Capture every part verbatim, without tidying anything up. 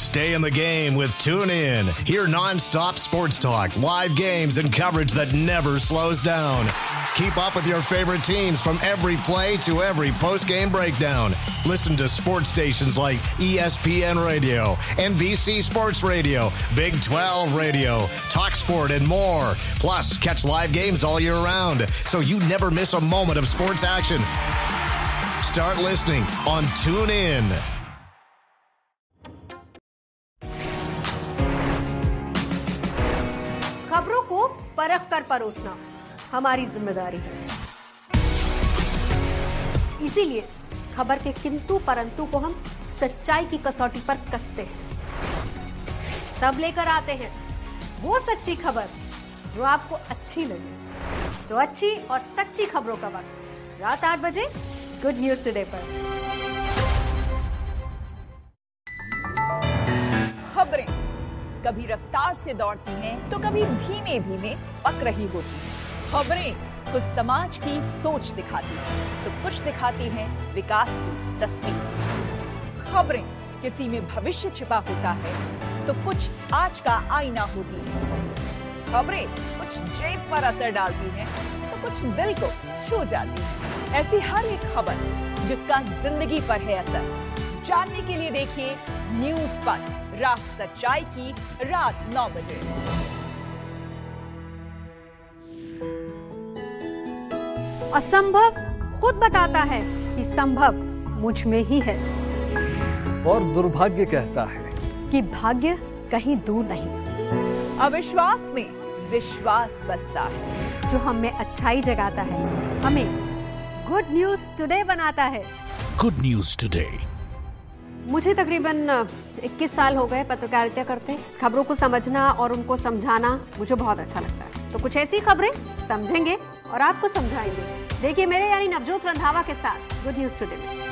Stay in the game with TuneIn. Hear non-stop sports talk, live games, and coverage that never slows down. Keep up with your favorite teams from every play to every post-game breakdown. Listen to sports stations like E S P N Radio, N B C Sports Radio, Big twelve Radio, TalkSport, and more. Plus, catch live games all year round, so you never miss a moment of sports action. Start listening on TuneIn. खबरों को परख कर परोसना हमारी जिम्मेदारी है। इसीलिए खबर के किंतु परंतु को हम सच्चाई की कसौटी पर कसते हैं। तब लेकर आते हैं वो सच्ची खबर जो आपको अच्छी लगे। तो अच्छी और सच्ची खबरों का वक्त रात आठ बजे गुड न्यूज टुडे पर। खबरें कभी रफ्तार से दौड़ती हैं तो कभी धीमे धीमे पक रही होती हैं। खबरें कुछ समाज की सोच दिखाती हैं तो कुछ दिखाती हैं विकास की तस्वीर। खबरें किसी में भविष्य छिपा होता है तो कुछ आज का आईना होती है। खबरें कुछ जेब पर असर डालती हैं तो कुछ दिल को छू जाती है। ऐसी हर एक खबर जिसका जिंदगी पर है असर, जानने के लिए देखिए न्यूज पर रात सच्चाई की रात नौ बजे। असंभव खुद बताता है कि संभव मुझ में ही है, और दुर्भाग्य कहता है कि भाग्य कहीं दूर नहीं। अविश्वास में विश्वास बसता है, जो हमें अच्छाई जगाता है, हमें गुड न्यूज टुडे बनाता है। Good news today. मुझे तकरीबन इक्कीस साल हो गए पत्रकारिता करते। खबरों को समझना और उनको समझाना मुझे बहुत अच्छा लगता है। तो कुछ ऐसी खबरें समझेंगे और आपको समझाएंगे। देखिए मेरे यानी नवजोत रंधावा के साथ गुड न्यूज टुडे में।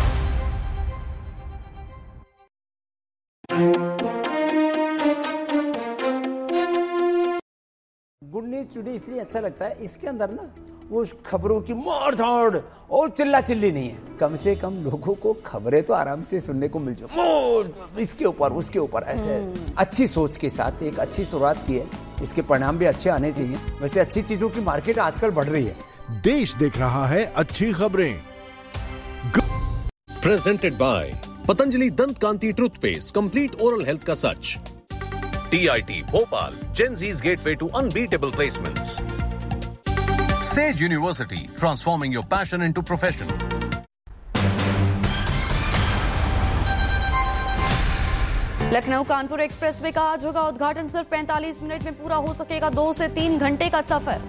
गुड न्यूज टुडे इसलिए अच्छा लगता है, इसके अंदर ना वो खबरों की मार धाड़ और चिल्ला चिल्ली नहीं है। कम से कम लोगों को खबरें तो आराम से सुनने को मिल जाए, इसके ऊपर उसके ऊपर ऐसे अच्छी सोच के साथ एक अच्छी शुरुआत की है। इसके परिणाम भी अच्छे आने चाहिए। वैसे अच्छी चीजों की मार्केट आजकल बढ़ रही है। देश देख रहा है अच्छी खबरें। प्रेजेंटेड बाय पतंजलि दंत कांति टूथपेस्ट, कंप्लीट ओरल हेल्थ का सच। T I T Bhopal, Gen Z's gateway to unbeatable placements. Sage University, transforming your passion into profession. Lucknow Kanpur expressway का आज होगा उद्घाटन। सिर्फ पैंतालीस मिनट में पूरा हो सकेगा दो से तीन घंटे का सफर।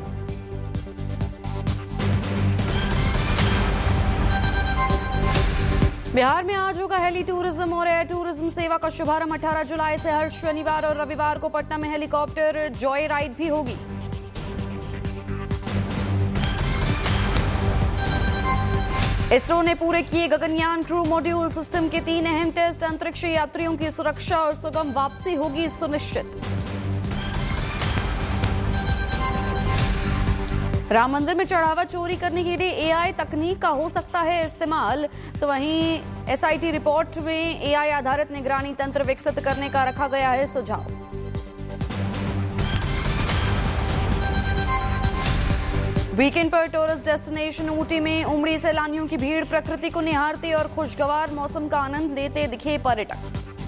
बिहार में आज होगा हेली टूरिज्म और एयर टूरिज्म सेवा का शुभारंभ। अठारह जुलाई से हर शनिवार और रविवार को पटना में हेलीकॉप्टर जॉय राइड भी होगी। इसरो ने पूरे किए गगनयान क्रू मॉड्यूल सिस्टम के तीन अहम टेस्ट। अंतरिक्ष यात्रियों की सुरक्षा और सुगम वापसी होगी सुनिश्चित। राम मंदिर में चढ़ावा चोरी करने के लिए एआई तकनीक का हो सकता है इस्तेमाल। तो वहीं एसआईटी रिपोर्ट में एआई आधारित निगरानी तंत्र विकसित करने का रखा गया है सुझाव। वीकेंड पर टूरिस्ट डेस्टिनेशन ऊटी में उमड़ी सैलानियों की भीड़। प्रकृति को निहारते और खुशगवार मौसम का आनंद लेते दिखे पर्यटक।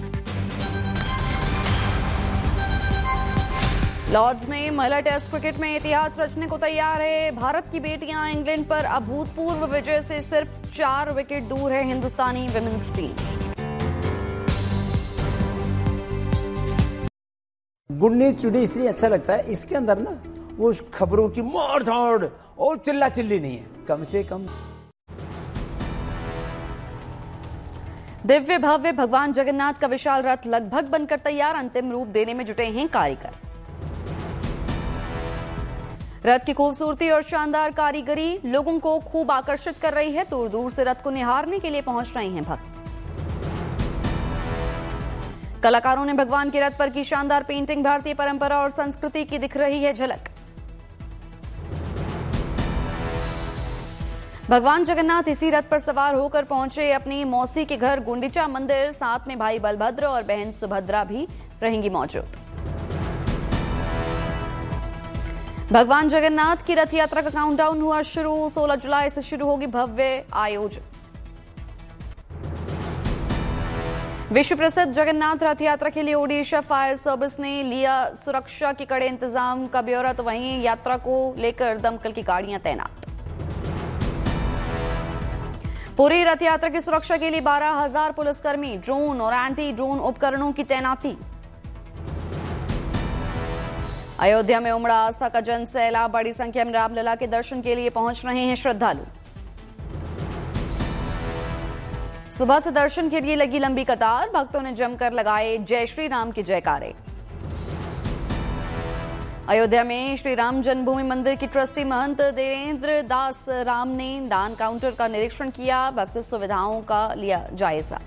लॉर्ड्स में महिला टेस्ट क्रिकेट में इतिहास रचने को तैयार है भारत की बेटियां। इंग्लैंड पर अभूतपूर्व विजय से सिर्फ चार विकेट दूर है हिंदुस्तानी women's team. Good news today इसलिए अच्छा लगता है, इसके अंदर ना वो खबरों की मार धाड़ और चिल्ला चिल्ली नहीं है। कम से कम दिव्य भव्य भगवान जगन्नाथ का विशाल रथ लगभग बनकर तैयार। अंतिम रूप देने में जुटे हैं कारीगर। रथ की खूबसूरती और शानदार कारीगरी लोगों को खूब आकर्षित कर रही है। दूर दूर से रथ को निहारने के लिए पहुंच रहे हैं भक्त। कलाकारों ने भगवान के रथ पर की शानदार पेंटिंग। भारतीय परंपरा और संस्कृति की दिख रही है झलक। भगवान जगन्नाथ इसी रथ पर सवार होकर पहुंचे अपनी मौसी के घर गुंडीचा मंदिर। साथ में भाई बलभद्र और बहन सुभद्रा भी रहेंगी मौजूद। भगवान जगन्नाथ की रथ यात्रा का काउंटडाउन हुआ शुरू। सोलह जुलाई से शुरू होगी भव्य आयोजन। विश्व प्रसिद्ध जगन्नाथ रथ यात्रा के लिए ओडिशा फायर सर्विस ने लिया सुरक्षा के कड़े इंतजाम का ब्यौरा। तो वहीं यात्रा को लेकर दमकल की गाड़ियां तैनात। पूरी रथ यात्रा की सुरक्षा के लिए बारह हजार पुलिसकर्मी, ड्रोन और एंटी ड्रोन उपकरणों की तैनाती। अयोध्या में उमड़ा आस्था का जन सैलाब। बड़ी संख्या में रामलला के दर्शन के लिए पहुंच रहे हैं श्रद्धालु। सुबह से दर्शन के लिए लगी लंबी कतार। भक्तों ने जमकर लगाए जय श्री राम के जयकारे। अयोध्या में श्री राम जन्मभूमि मंदिर की ट्रस्टी महंत देवेंद्र दास राम ने दान काउंटर का निरीक्षण किया। भक्त सुविधाओं का लिया जायजा।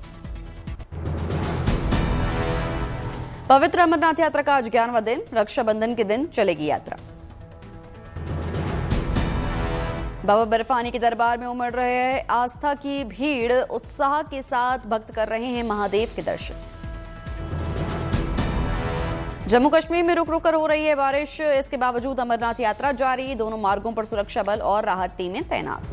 पवित्र अमरनाथ यात्रा का आज ग्यारहवां दिन। रक्षाबंधन के दिन चलेगी यात्रा। बाबा बर्फानी के दरबार में उमड़ रहे हैं आस्था की भीड़। उत्साह के साथ भक्त कर रहे हैं महादेव के दर्शन। जम्मू कश्मीर में रुक रुक कर हो रही है बारिश। इसके बावजूद अमरनाथ यात्रा जारी। दोनों मार्गों पर सुरक्षा बल और राहत टीमें तैनात।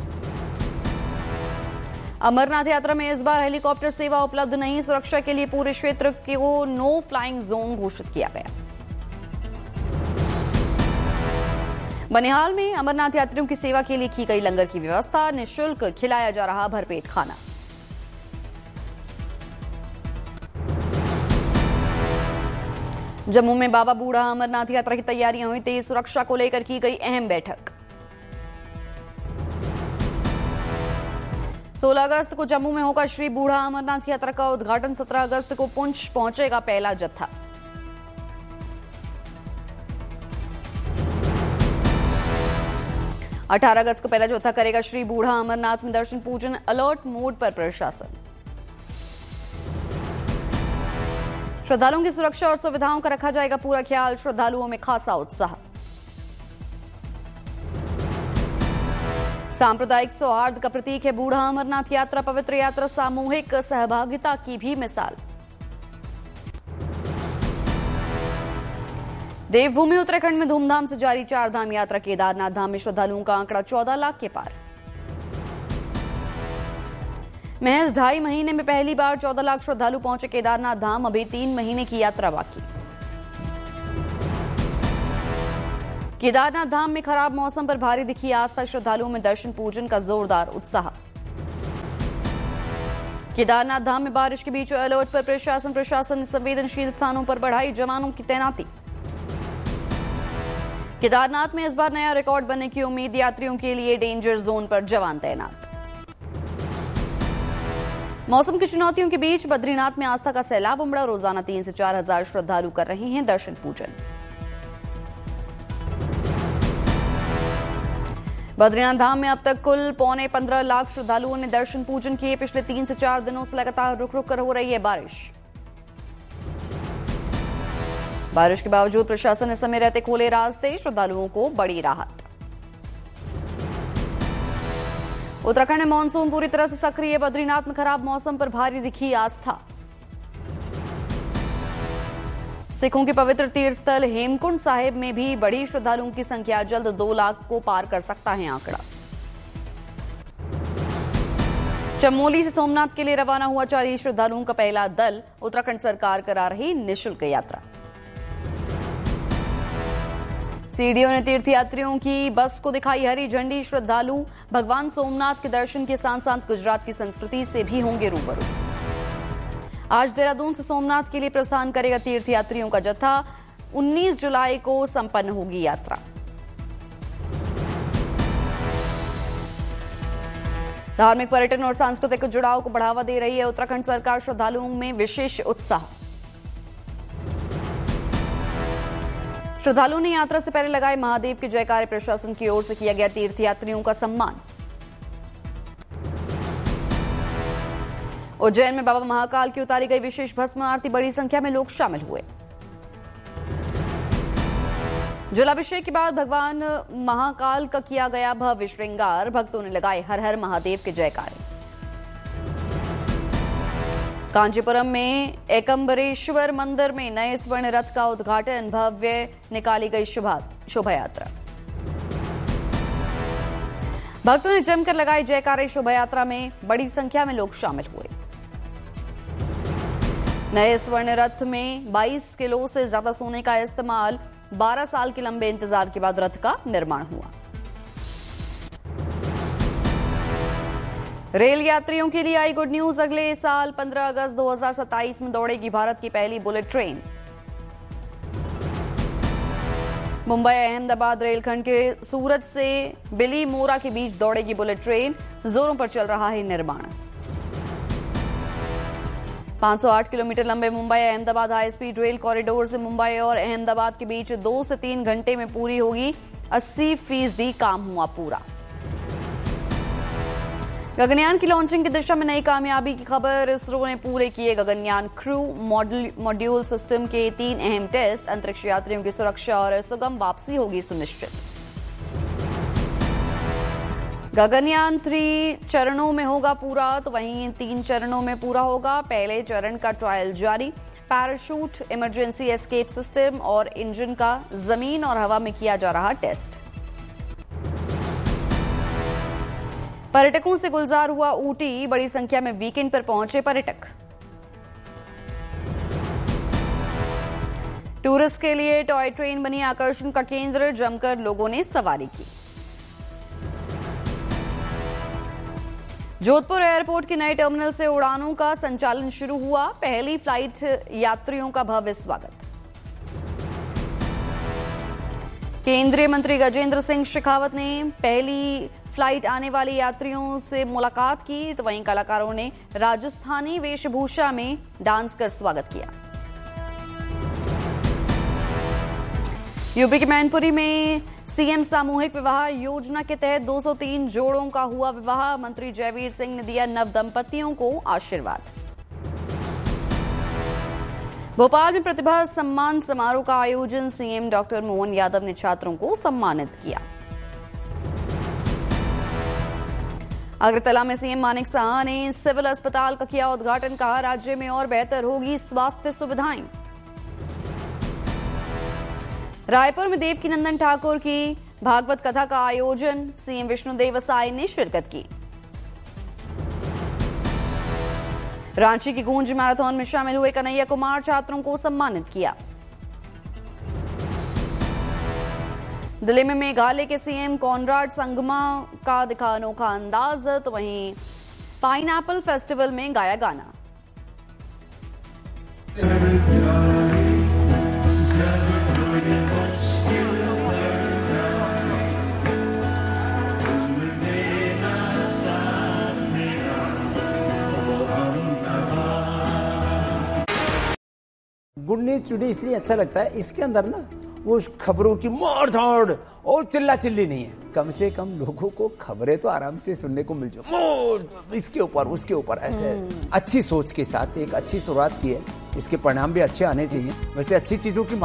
अमरनाथ यात्रा में इस बार हेलीकॉप्टर सेवा उपलब्ध नहीं। सुरक्षा के लिए पूरे क्षेत्र को नो फ्लाइंग जोन घोषित किया गया। बनिहाल में अमरनाथ यात्रियों की सेवा के लिए की गई लंगर की व्यवस्था। निःशुल्क खिलाया जा रहा भरपेट खाना। जम्मू में बाबा बूढ़ा अमरनाथ यात्रा की तैयारियां हुई तेज। सुरक्षा को लेकर की गई अहम बैठक। सोलह अगस्त को जम्मू में होगा श्री बूढ़ा अमरनाथ यात्रा का उद्घाटन। सत्रह अगस्त को पुंछ पहुंचेगा पहला जत्था। अठारह अगस्त को पहला जत्था करेगा श्री बूढ़ा अमरनाथ में दर्शन पूजन। अलर्ट मोड पर प्रशासन। श्रद्धालुओं की सुरक्षा और सुविधाओं का रखा जाएगा पूरा ख्याल। श्रद्धालुओं में खासा उत्साह। सांप्रदायिक सौहार्द का प्रतीक है बूढ़ा अमरनाथ यात्रा। पवित्र यात्रा सामूहिक सहभागिता की भी मिसाल। देवभूमि उत्तराखंड में धूमधाम से जारी चार धाम यात्रा। केदारनाथ धाम में श्रद्धालुओं का आंकड़ा चौदह लाख के पार। महज ढाई महीने में पहली बार चौदह लाख श्रद्धालु पहुंचे केदारनाथ धाम। अभी तीन महीने की यात्रा बाकी। केदारनाथ धाम में खराब मौसम पर भारी दिखी आस्था। श्रद्धालुओं में दर्शन पूजन का जोरदार उत्साह। केदारनाथ धाम में बारिश के बीच अलर्ट पर प्रशासन। प्रशासन ने संवेदनशील स्थानों पर बढ़ाई जवानों की तैनाती। केदारनाथ में इस बार नया रिकॉर्ड बनने की उम्मीद। यात्रियों के लिए डेंजर जोन पर जवान तैनात। मौसम की चुनौतियों के बीच बद्रीनाथ में आस्था का सैलाब उमड़ा। रोजाना तीन से चार हजार श्रद्धालु कर रहे हैं दर्शन पूजन। बद्रीनाथ धाम में अब तक कुल पौने पंद्रह लाख श्रद्धालुओं ने दर्शन पूजन किए। पिछले तीन से चार दिनों से लगातार रुक रुक कर हो रही है बारिश। बारिश के बावजूद प्रशासन ने समय रहते खोले रास्ते। श्रद्धालुओं को बड़ी राहत। उत्तराखंड में मानसून पूरी तरह से सक्रिय। बद्रीनाथ में खराब मौसम पर भारी दिखी आस्था। सिखों के पवित्र तीर्थ स्थल हेमकुंड साहिब में भी बढ़ी श्रद्धालुओं की संख्या। जल्द दो लाख को पार कर सकता है आंकड़ा। चमोली से सोमनाथ के लिए रवाना हुआ चालीस श्रद्धालुओं का पहला दल। उत्तराखंड सरकार करा रही निःशुल्क यात्रा। सीडीओ ने तीर्थयात्रियों की बस को दिखाई हरी झंडी। श्रद्धालु भगवान सोमनाथ के दर्शन के साथ साथ गुजरात की संस्कृति से भी होंगे रूबरू। आज देहरादून से सोमनाथ के लिए प्रस्थान करेगा तीर्थयात्रियों का जत्था। उन्नीस जुलाई को संपन्न होगी यात्रा। धार्मिक पर्यटन और सांस्कृतिक जुड़ाव को बढ़ावा दे रही है उत्तराखंड सरकार। श्रद्धालुओं में विशेष उत्साह। श्रद्धालुओं ने यात्रा से पहले लगाए महादेव के जयकारे। प्रशासन की ओर से किया गया तीर्थयात्रियों का सम्मान। उज्जैन में बाबा महाकाल की उतारी गई विशेष भस्म आरती। बड़ी संख्या में लोग शामिल हुए। जलाभिषेक के बाद भगवान महाकाल का किया गया भव्य श्रृंगार, भक्तों ने लगाए हर हर महादेव के जयकारे। कांचीपुरम में एकम्बरेश्वर मंदिर में नए स्वर्ण रथ का उद्घाटन, भव्य निकाली गई शोभा यात्रा। भक्तों ने जमकर लगाई जयकारे। शोभा यात्रा में बड़ी संख्या में लोग शामिल हुए। नए स्वर्ण रथ में बाईस किलो से ज्यादा सोने का इस्तेमाल, बारह साल के लंबे इंतजार के बाद रथ का निर्माण हुआ। रेल यात्रियों के लिए आई गुड न्यूज, अगले साल पंद्रह अगस्त दो हज़ार सत्ताईस में दौड़ेगी भारत की पहली बुलेट ट्रेन। मुंबई अहमदाबाद रेलखंड के सूरत से बिली मोरा के बीच दौड़ेगी बुलेट ट्रेन, जोरों पर चल रहा है निर्माण। पाँच सौ आठ किलोमीटर लंबे Mumbai Ahmedabad high speed rail corridor से मुंबई और अहमदाबाद के बीच दो से तीन घंटे में पूरी होगी। अस्सी फीसदी काम हुआ पूरा। गगनयान की लॉन्चिंग की दिशा में नई कामयाबी की खबर, इसरो ने पूरे किए गगनयान क्रू मॉड्यूल सिस्टम के तीन अहम टेस्ट, अंतरिक्ष यात्रियों की सुरक्षा और सुगम वापसी होगी सुनिश्चित। गगनयान थ्री चरणों में होगा पूरा, तो वहीं तीन चरणों में पूरा होगा। पहले चरण का ट्रायल जारी, पैराशूट, इमरजेंसी एस्केप सिस्टम और इंजन का जमीन और हवा में किया जा रहा टेस्ट। पर्यटकों से गुलजार हुआ ऊटी, बड़ी संख्या में वीकेंड पर पहुंचे पर्यटक। टूरिस्ट के लिए टॉय ट्रेन बनी आकर्षण का केंद्र, जमकर लोगों ने सवारी की। जोधपुर एयरपोर्ट के नए टर्मिनल से उड़ानों का संचालन शुरू हुआ, पहली फ्लाइट यात्रियों का भव्य स्वागत। केंद्रीय मंत्री गजेंद्र सिंह शेखावत ने पहली फ्लाइट आने वाले यात्रियों से मुलाकात की, तो वहीं कलाकारों ने राजस्थानी वेशभूषा में डांस कर स्वागत किया। यूपी के मैनपुरी में सीएम सामूहिक विवाह योजना के तहत दो सौ तीन जोड़ों का हुआ विवाह, मंत्री जयवीर सिंह ने दिया नव दंपतियों को आशीर्वाद। भोपाल में प्रतिभा सम्मान समारोह का आयोजन, सीएम डॉक्टर मोहन यादव ने छात्रों को सम्मानित किया। अगरतला में सीएम मानिक साहा ने सिविल अस्पताल का किया उद्घाटन, कहा राज्य में और बेहतर होगी स्वास्थ्य सुविधाएं। रायपुर में देवकीनंदन ठाकुर की भागवत कथा का आयोजन, सीएम विष्णुदेव साय ने शिरकत की। रांची की गूंज मैराथन में शामिल हुए कन्हैया कुमार, छात्रों को सम्मानित किया। दिल्ली में मेघालय के सीएम कॉनराड संगमा का दिखा अनोखा अंदाज, तो वहीं पाइनएप्पल फेस्टिवल में गाया गाना। गुड न्यूज टुडे इसलिए अच्छा लगता है, इसके अंदर ना वो खबरों की मार धाड़ और चिल्ला चिल्ली नहीं है। कम से कम लोगों को खबरें तो आराम से सुनने को मिल जाए, इसके ऊपर उसके ऊपर ऐसे अच्छी सोच के साथ एक अच्छी शुरुआत की है, इसके परिणाम भी अच्छे आने चाहिए। वैसे अच्छी चीजों की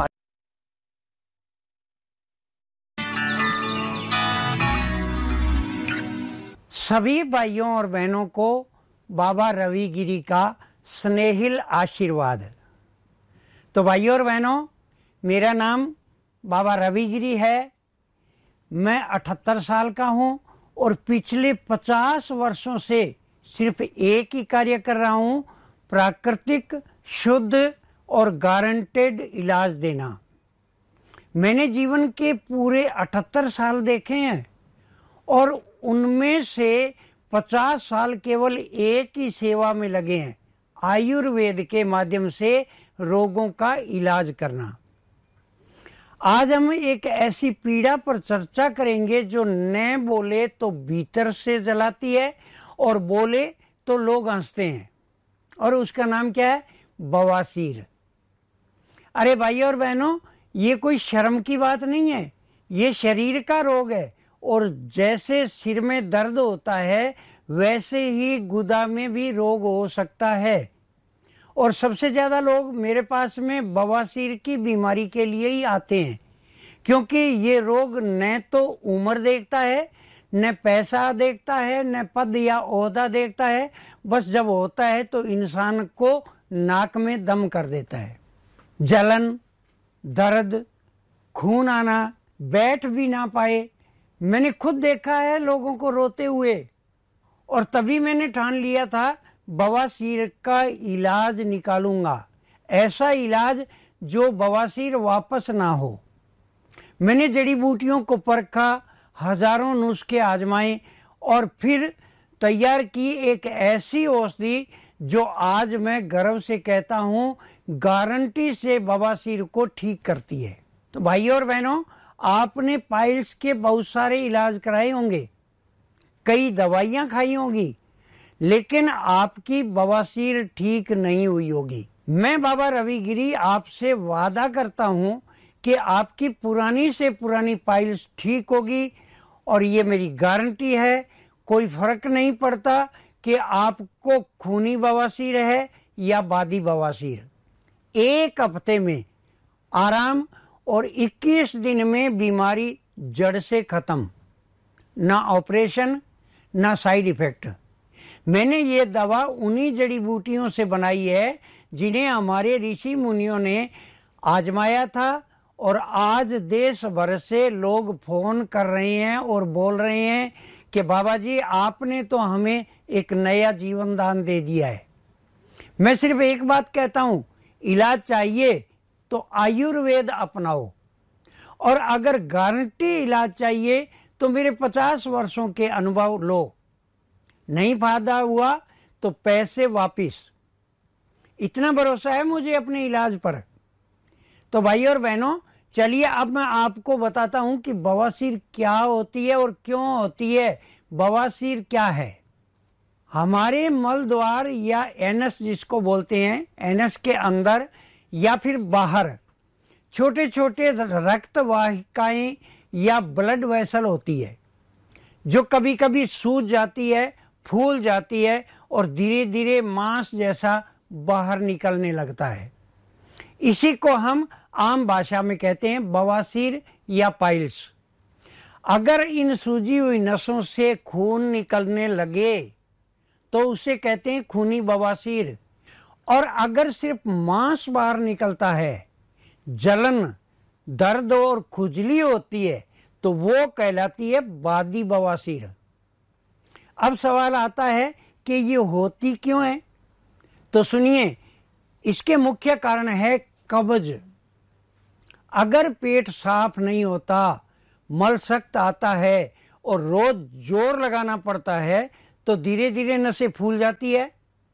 सभी भाइयों और बहनों को बाबा रविगिरी का स्नेहिल आशीर्वाद। तो भाइयों और बहनों, मेरा नाम बाबा रविगिरी है। मैं अठहत्तर साल का हूं और पिछले पचास वर्षों से सिर्फ एक ही कार्य कर रहा हूं, प्राकृतिक, शुद्ध और गारंटेड इलाज देना। मैंने जीवन के पूरे अठहत्तर साल देखे हैं और उनमें से पचास साल केवल एक ही सेवा में लगे हैं, आयुर्वेद के माध्यम से रोगों का इलाज करना। आज हम एक ऐसी पीड़ा पर चर्चा करेंगे जो न बोले तो भीतर से जलाती है और बोले तो लोग हंसते हैं, और उसका नाम क्या है? बवासीर। अरे भाइयों और बहनों, ये कोई शर्म की बात नहीं है, ये शरीर का रोग है। और जैसे सिर में दर्द होता है वैसे ही गुदा में भी रोग हो सकता है। और सबसे ज्यादा लोग मेरे पास में बवासीर की बीमारी के लिए ही आते हैं, क्योंकि ये रोग न तो उम्र देखता है, न पैसा देखता है, न पद या ओहदा देखता है। बस जब होता है तो इंसान को नाक में दम कर देता है। जलन, दर्द, खून आना, बैठ भी ना पाए। मैंने खुद देखा है लोगों को रोते हुए, और तभी मैंने ठान लिया था बवासीर का इलाज निकालूंगा, ऐसा इलाज जो बवासीर वापस ना हो। मैंने जड़ी बूटियों को परखा, हजारों नुस्खे आजमाए और फिर तैयार की एक ऐसी औषधि जो आज मैं गर्व से कहता हूं गारंटी से बवासीर को ठीक करती है। तो भाइयों और बहनों, आपने पाइल्स के बहुत सारे इलाज कराए होंगे, कई दवाइयां खाई होंगी, लेकिन आपकी बवासीर ठीक नहीं हुई होगी। मैं बाबा रवि गिरी आपसे वादा करता हूं कि आपकी पुरानी से पुरानी पाइल्स ठीक होगी, और ये मेरी गारंटी है। कोई फर्क नहीं पड़ता कि आपको खूनी बवासीर है या बादी बवासीर। एक हफ्ते में आराम और इक्कीस दिन में बीमारी जड़ से खत्म, ना ऑपरेशन ना साइड इफेक्ट। मैंने ये दवा उन्हीं जड़ी बूटियों से बनाई है जिन्हें हमारे ऋषि मुनियों ने आजमाया था, और आज देश भर से लोग फोन कर रहे हैं और बोल रहे हैं कि बाबा जी आपने तो हमें एक नया जीवन दान दे दिया है। मैं सिर्फ एक बात कहता हूं, इलाज चाहिए तो आयुर्वेद अपनाओ, और अगर गारंटी इलाज चाहिए तो मेरे पचास वर्षों के अनुभव लो। नहीं फायदा हुआ तो पैसे वापिस। इतना भरोसा है मुझे अपने इलाज पर। तो भाइयों और बहनों, चलिए अब मैं आपको बताता हूं कि बवासीर क्या होती है और क्यों होती है। बवासीर क्या है? हमारे मल द्वार या एनस जिसको बोलते हैं, एनस के अंदर या फिर बाहर छोटे छोटे रक्त वाहिकाएं या ब्लड वेसल होती है, जो कभी कभी सूज जाती है, फूल जाती है और धीरे धीरे मांस जैसा बाहर निकलने लगता है। इसी को हम आम भाषा में कहते हैं बवासीर या पाइल्स। अगर इन सूजी हुई नसों से खून निकलने लगे तो उसे कहते हैं खूनी बवासीर। और अगर सिर्फ मांस बाहर निकलता है, जलन, दर्द और खुजली होती है, तो वो कहलाती है बादी बवासीर। अब सवाल आता है कि ये होती क्यों है? तो सुनिए, इसके मुख्य कारण है कब्ज। अगर पेट साफ नहीं होता, मल सख्त आता है और रोज जोर लगाना पड़ता है तो धीरे धीरे नसें फूल जाती है।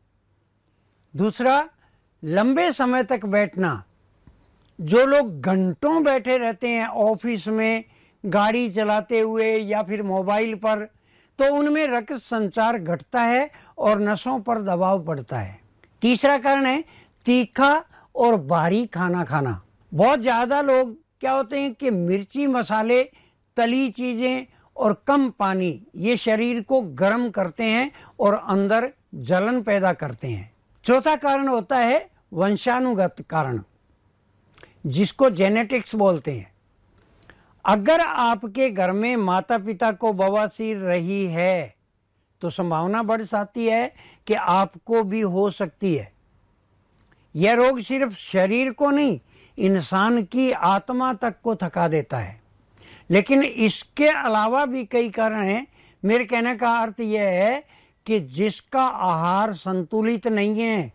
दूसरा, लंबे समय तक बैठना। जो लोग घंटों बैठे रहते हैं ऑफिस में, गाड़ी चलाते हुए या फिर मोबाइल पर, तो उनमें रक्त संचार घटता है और नसों पर दबाव पड़ता है। तीसरा कारण है तीखा और भारी खाना खाना। बहुत ज्यादा लोग क्या होते हैं कि मिर्ची, मसाले, तली चीजें और कम पानी ये शरीर को गर्म करते हैं और अंदर जलन पैदा करते हैं। चौथा कारण होता है वंशानुगत कारण, जिसको जेनेटिक्स बोलते हैं। अगर आपके घर में माता पिता को बवासीर रही है तो संभावना बढ़ जाती है कि आपको भी हो सकती है। यह रोग सिर्फ शरीर को नहीं, इंसान की आत्मा तक को थका देता है। लेकिन इसके अलावा भी कई कारण हैं। मेरे कहने का अर्थ यह है कि जिसका आहार संतुलित नहीं है,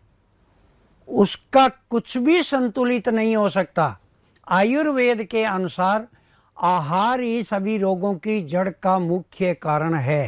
उसका कुछ भी संतुलित नहीं हो सकता। आयुर्वेद के अनुसार आहार ही सभी रोगों की जड़ का मुख्य कारण है।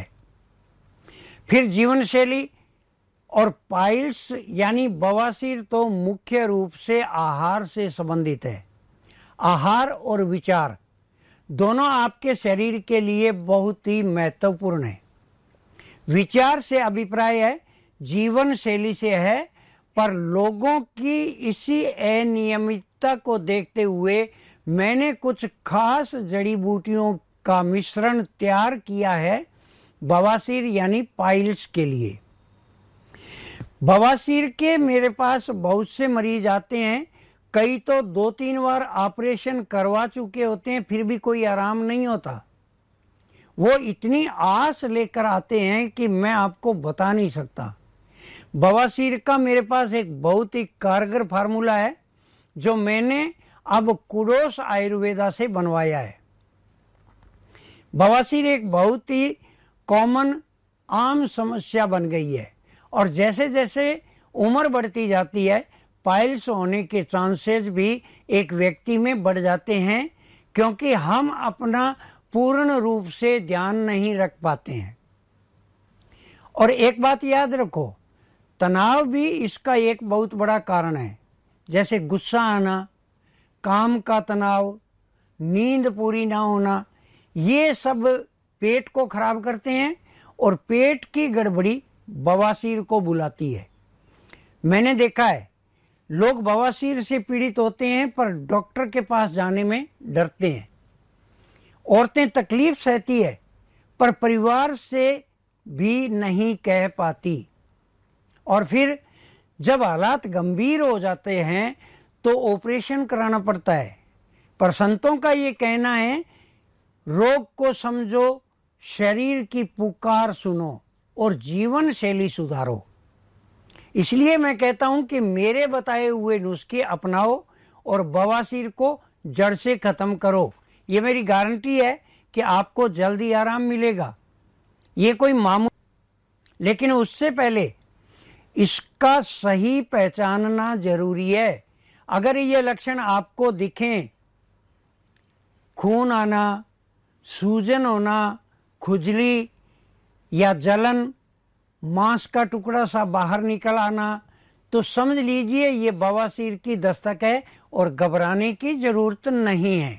फिर जीवन शैली और पाइल्स यानी बवासीर तो मुख्य रूप से आहार से संबंधित है। आहार और विचार दोनों आपके शरीर के लिए बहुत ही महत्वपूर्ण है। विचार से अभिप्राय है, जीवन शैली से है, पर लोगों की इसी अनियमितता को देखते हुए मैंने कुछ खास जड़ी बूटियों का मिश्रण तैयार किया है बवासीर यानी पाइल्स के लिए। बवासीर के मेरे पास बहुत से मरीज आते हैं। कई तो दो तीन बार ऑपरेशन करवा चुके होते हैं, फिर भी कोई आराम नहीं होता। वो इतनी आस लेकर आते हैं कि मैं आपको बता नहीं सकता। बवासीर का मेरे पास एक बहुत ही कारगर फार्मूला है जो मैंने अब कुडोस आयुर्वेदा से बनवाया है। बवासीर एक बहुत ही कॉमन आम समस्या बन गई है और जैसे जैसे उम्र बढ़ती जाती है पाइल्स होने के चांसेस भी एक व्यक्ति में बढ़ जाते हैं, क्योंकि हम अपना पूर्ण रूप से ध्यान नहीं रख पाते हैं। और एक बात याद रखो, तनाव भी इसका एक बहुत बड़ा कारण है। जैसे गुस्सा आना, काम का तनाव, नींद पूरी ना होना, ये सब पेट को खराब करते हैं और पेट की गड़बड़ी बवासीर को बुलाती है। मैंने देखा है लोग बवासीर से पीड़ित होते हैं पर डॉक्टर के पास जाने में डरते हैं। औरतें तकलीफ सहती है पर परिवार से भी नहीं कह पाती, और फिर जब हालात गंभीर हो जाते हैं तो ऑपरेशन कराना पड़ता है। पर संतों का ये कहना है, रोग को समझो, शरीर की पुकार सुनो और जीवन शैली सुधारो। इसलिए मैं कहता हूं कि मेरे बताए हुए नुस्खे अपनाओ और बवासीर को जड़ से खत्म करो। ये मेरी गारंटी है कि आपको जल्दी आराम मिलेगा। ये कोई मामूल, लेकिन उससे पहले इसका सही पहचानना जरूरी है। अगर ये लक्षण आपको दिखें, खून आना, सूजन होना, खुजली या जलन, मांस का टुकड़ा सा बाहर निकल आना, तो समझ लीजिए ये बवासीर की दस्तक है और घबराने की जरूरत नहीं है।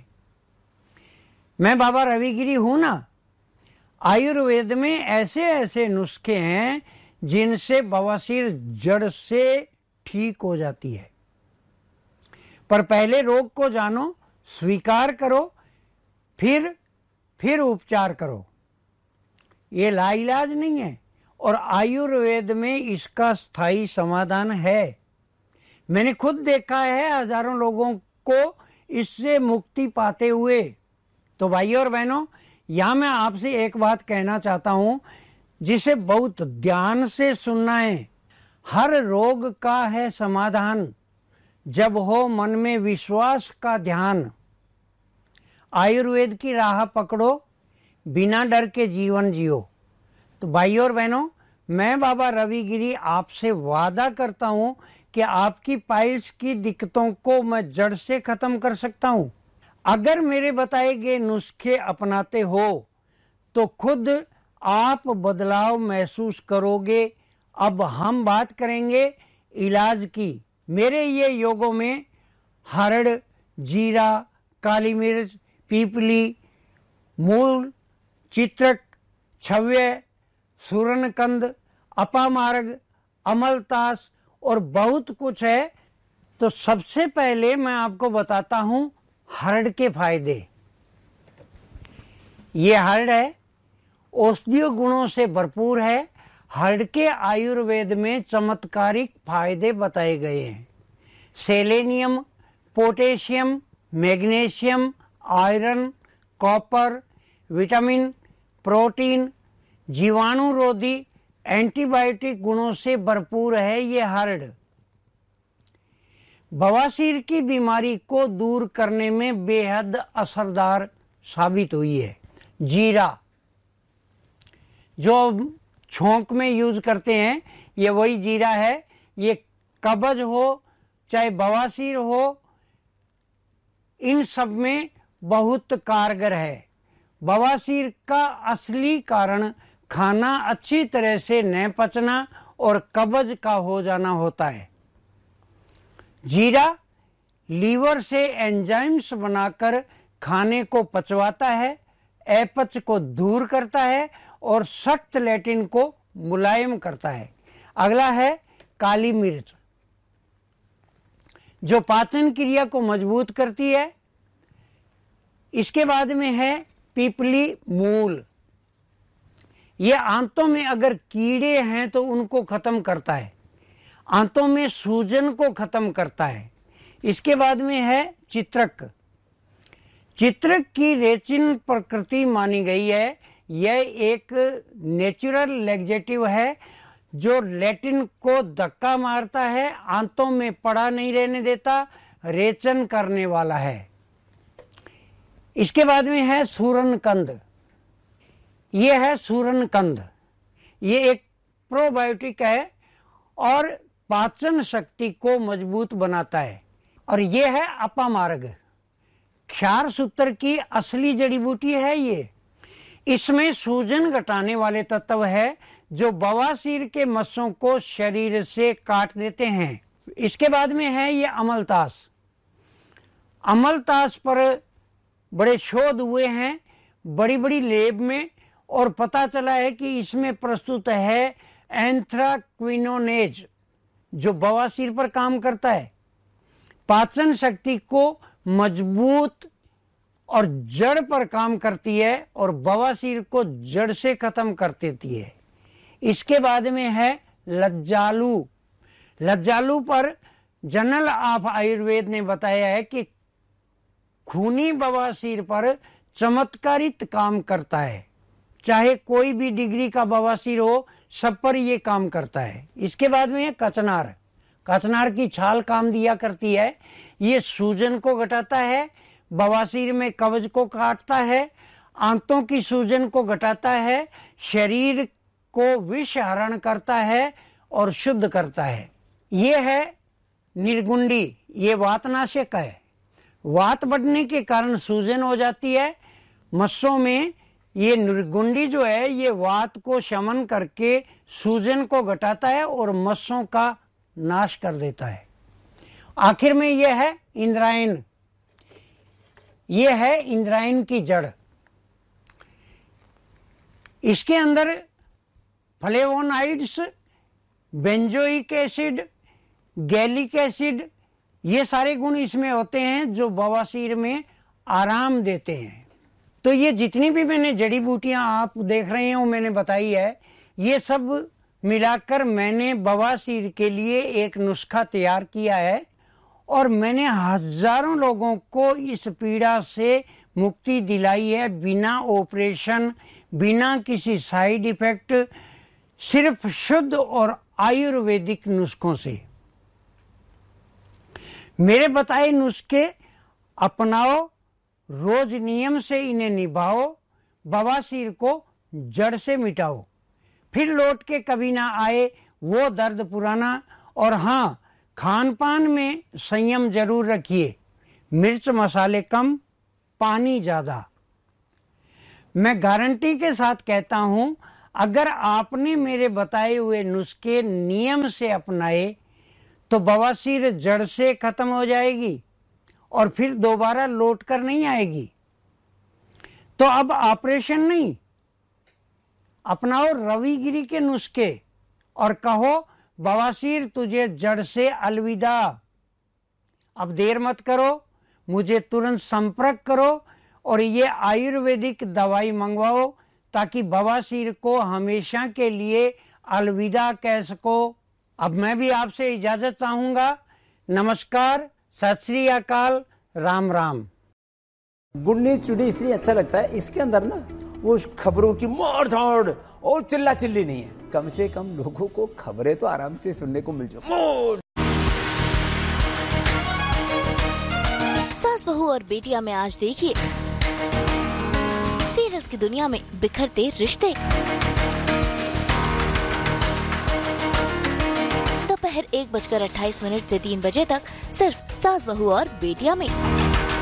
मैं बाबा रविगिरी हूं ना। आयुर्वेद में ऐसे ऐसे नुस्खे हैं जिनसे बवासीर जड़ से ठीक हो जाती है। पर पहले रोग को जानो, स्वीकार करो, फिर फिर उपचार करो। ये लाइलाज नहीं है और आयुर्वेद में इसका स्थायी समाधान है। मैंने खुद देखा है हजारों लोगों को इससे मुक्ति पाते हुए। तो भाइयों और बहनों, यहां मैं आपसे एक बात कहना चाहता हूं जिसे बहुत ध्यान से सुनना है। हर रोग का है समाधान जब हो मन में विश्वास का ध्यान। आयुर्वेद की राह पकड़ो, बिना डर के जीवन जियो। तो भाइयों और बहनों, मैं बाबा रविगिरी आपसे वादा करता हूं कि आपकी पाइल्स की दिक्कतों को मैं जड़ से खत्म कर सकता हूं। अगर मेरे बताए गए नुस्खे अपनाते हो तो खुद आप बदलाव महसूस करोगे। अब हम बात करेंगे इलाज की। मेरे ये योगों में हरड़, जीरा, काली मिर्च, पीपली, मूल, चित्रक, छव्य, सूरनकंद, अपामार्ग, अमलतास और बहुत कुछ है। तो सबसे पहले मैं आपको बताता हूं हरड़ के फायदे। ये हरड़ है, औषधीय गुणों से भरपूर है। हरड़ के आयुर्वेद में चमत्कारिक फायदे बताए गए हैं। Selenium, potassium, magnesium, iron, copper, vitamin, protein, जीवाणुरोधी, एंटीबायोटिक गुणों से भरपूर है ये हरड़। बवासीर की बीमारी को दूर करने में बेहद असरदार साबित हुई है। जीरा, जो छोंक में यूज करते हैं, ये वही जीरा है। ये कब्ज हो चाहे बवासीर हो, इन सब में बहुत कारगर है। बवासीर का असली कारण खाना अच्छी तरह से न पचना और कब्ज का हो जाना होता है। जीरा लीवर से एंजाइम्स बनाकर खाने को पचवाता है, अपच को दूर करता है और सख्त लैटिन को मुलायम करता है। अगला है काली मिर्च, जो पाचन क्रिया को मजबूत करती है। इसके बाद में है पीपली मूल। ये आंतों में अगर कीड़े हैं तो उनको खत्म करता है, आंतों में सूजन को खत्म करता है। इसके बाद में है चित्रक। चित्रक की रेचिन प्रकृति मानी गई है। यह एक नेचुरल लैक्सेटिव है जो लैटिन को धक्का मारता है, आंतों में पड़ा नहीं रहने देता, रेचन करने वाला है। इसके बाद में है सूरनकंद। ये है सूरनकंद, ये एक प्रोबायोटिक है और पाचन शक्ति को मजबूत बनाता है। और ये है अपामार्ग, क्षार सूत्र की असली जड़ी बूटी है ये। इसमें सूजन घटाने वाले तत्व है जो बवासीर के मस्सों को शरीर से काट देते हैं। इसके बाद में है ये अमलतास। अमलतास पर बड़े शोध हुए हैं बड़ी बड़ी लैब में, और पता चला है कि इसमें प्रस्तुत है एंथ्राक्विनोनेज जो बवासीर पर काम करता है, पाचन शक्ति को मजबूत और जड़ पर काम करती है और बवासीर को जड़ से खत्म कर देती है। इसके बाद में है लज्जालू। लज्जालू पर जर्नल ऑफ आयुर्वेद ने बताया है कि खूनी बवासीर पर चमत्कारित काम करता है। चाहे कोई भी डिग्री का बवासीर हो, सब पर ये काम करता है। इसके बाद में है कचनार। कचनार की छाल काम दिया करती है। ये सूजन को घटाता है, बवासीर में कब्ज को काटता है, आंतों की सूजन को घटाता है, शरीर को विष हरण करता है और शुद्ध करता है। ये है निर्गुंडी, ये वातनाशक है। वात बढ़ने के कारण सूजन हो जाती है मस्सों में। ये निर्गुंडी जो है ये वात को शमन करके सूजन को घटाता है और मस्सों का नाश कर देता है। आखिर में यह है इंद्रायण। यह है इंद्रायण की जड़। इसके अंदर flavonoids, benzoic acid, gallic acid, ये सारे गुण इसमें होते हैं जो बवासीर में आराम देते हैं। तो ये जितनी भी मैंने जड़ी बूटियां आप देख रहे हैं वो मैंने बताई है, ये सब मिलाकर मैंने बवासीर के लिए एक नुस्खा तैयार किया है और मैंने हजारों लोगों को इस पीड़ा से मुक्ति दिलाई है, बिना ऑपरेशन, बिना किसी साइड इफेक्ट, सिर्फ शुद्ध और आयुर्वेदिक नुस्खों से। मेरे बताए नुस्खे अपनाओ, रोज नियम से इन्हें निभाओ, बवासीर को जड़ से मिटाओ, फिर लौट के कभी ना आए वो दर्द पुराना। और हाँ, खान पान में संयम जरूर रखिए, मिर्च मसाले कम, पानी ज्यादा। मैं गारंटी के साथ कहता हूं, अगर आपने मेरे बताए हुए नुस्खे नियम से अपनाए तो बवासीर जड़ से खत्म हो जाएगी और फिर दोबारा लौट कर नहीं आएगी। तो अब ऑपरेशन नहीं, अपनाओ रविगिरी के नुस्खे और कहो बवासीर तुझे जड़ से अलविदा। अब देर मत करो, मुझे तुरंत संपर्क करो और ये आयुर्वेदिक दवाई मंगवाओ ताकि बवासीर को हमेशा के लिए अलविदा कह सको। अब मैं भी आपसे इजाजत चाहूंगा। नमस्कार, सत श्री अकाल, Ram Ram. Good news today इसलिए अच्छा लगता है, इसके अंदर ना वो खबरों की मार धाड़ और चिल्ला चिल्ली नहीं है। कम से कम लोगों को खबरें तो आराम से सुनने को मिल जाए। सास बहू और बेटियां में आज देखिए सीरियल्स की दुनिया में बिखरते रिश्ते। दोपहर एक बजकर अट्ठाईस मिनट से तीन बजे तक सिर्फ सास बहू और बेटियां में।